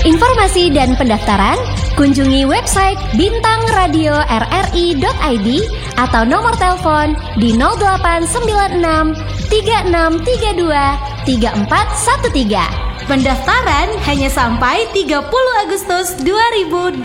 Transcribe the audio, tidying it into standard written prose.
Informasi dan pendaftaran, kunjungi website bintangradio.rri.id atau nomor telepon di 0896 3632 3413. Pendaftaran hanya sampai 30 Agustus 2020.